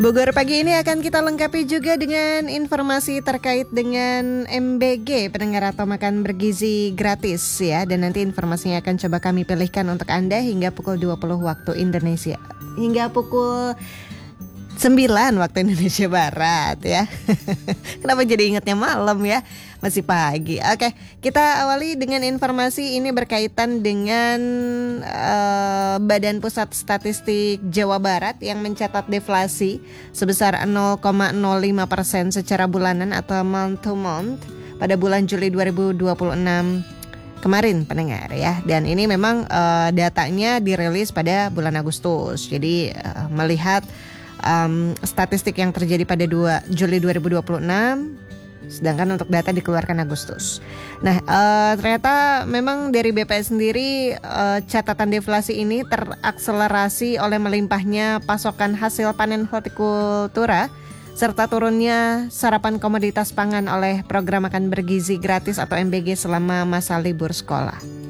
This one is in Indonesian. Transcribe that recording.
Bogor pagi ini akan kita lengkapi juga dengan informasi terkait dengan MBG, pendengar atau makan bergizi gratis ya. Dan nanti informasinya akan coba kami pilihkan untuk Anda hingga pukul 20 waktu Indonesia. Hingga pukul 9 waktu Indonesia Barat ya. Kenapa jadi ingatnya malam ya? Masih pagi. Oke, kita awali dengan informasi ini berkaitan dengan Badan Pusat Statistik Jawa Barat yang mencatat deflasi sebesar 0,05% secara bulanan atau month to month pada bulan Juli 2026 kemarin pendengar ya. Dan ini memang datanya dirilis pada bulan Agustus. Jadi melihat statistik yang terjadi pada 2 Juli 2026, sedangkan untuk data dikeluarkan Agustus. Nah, ternyata memang dari BPS sendiri catatan deflasi ini terakselerasi oleh melimpahnya pasokan hasil panen hortikultura serta turunnya serapan komoditas pangan oleh program makan bergizi gratis atau MBG selama masa libur sekolah.